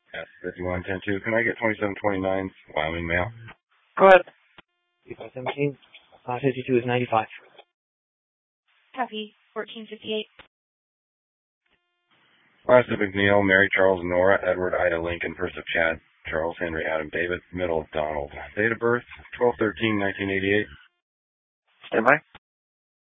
S5110-2. Can I get 2729's Wyoming mail? Go ahead. 517, 52 is 95. Copy. 1458. Pacific Neil, Mary Charles Nora, Edward Ida Lincoln, first of Chad, Charles Henry Adam David, middle of Donald. Date of birth, 12/13/1988. Stand by.